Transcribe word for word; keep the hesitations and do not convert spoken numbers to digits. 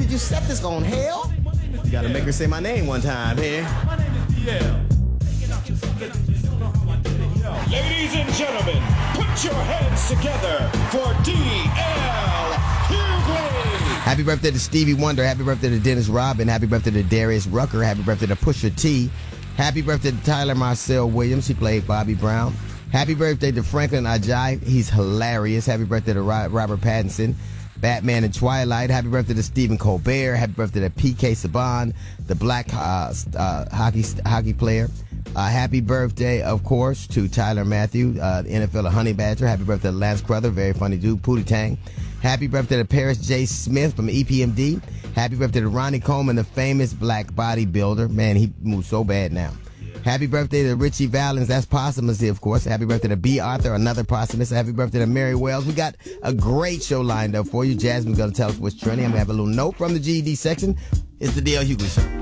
did you set this on, hell? You gotta make her say my name one time here. Ladies and gentlemen, put your hands together for D L Hughley. Happy birthday to Stevie Wonder. Happy birthday to Dennis Rodman. Happy birthday to Darius Rucker. Happy birthday to Pusha T. Happy birthday to Tyler Marcel Williams. He played Bobby Brown. Happy birthday to Franklin Ajayi. He's hilarious. Happy birthday to Robert Pattinson. Batman and Twilight. Happy birthday to Stephen Colbert. Happy birthday to P K Saban, the black uh, uh, hockey hockey player. Uh, happy birthday, of course, to Tyler Matthew, uh, the N F L Honey Badger. Happy birthday to Lance Crowther, very funny dude, Pootie Tang. Happy birthday to Paris J. Smith from E P M D. Happy birthday to Ronnie Coleman, the famous black bodybuilder. Man, he moves so bad now. Happy birthday to Richie Valens. That's Posthumously, of course. Happy birthday to B. Arthur, another posthumous. Happy birthday to Mary Wells. We got a great show lined up for you. Jasmine's going to tell us what's trending. I'm going to have a little note from the G E D section. It's the D L Hughley Show.